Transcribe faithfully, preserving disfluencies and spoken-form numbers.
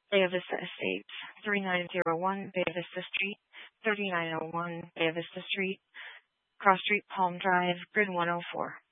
Bay Vista Estates, thirty-nine oh one Bay Vista Street, thirty-nine oh one Bay Vista Street, Cross Street, Palm Drive, Grid one oh four.